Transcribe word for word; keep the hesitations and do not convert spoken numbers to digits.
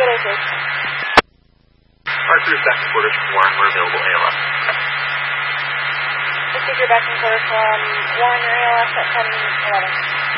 Good Acres. Arthur, second quarters from Warren, we're available A L S. Receive your backing quarter from Warren, your A L S at ten eleven.